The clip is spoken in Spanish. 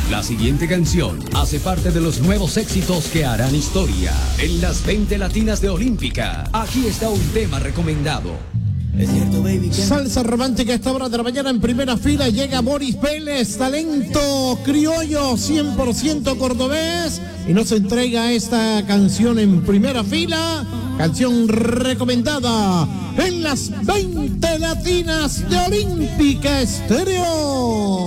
La siguiente canción hace parte de los nuevos éxitos que harán historia en las 20 latinas de Olímpica. Aquí está un tema recomendado. Es cierto, baby. Salsa romántica a esta hora de la mañana. En primera fila llega Boris Vélez, talento criollo 100% cordobés, y nos entrega esta canción en primera fila, canción recomendada en las 20 latinas de Olímpica Estéreo.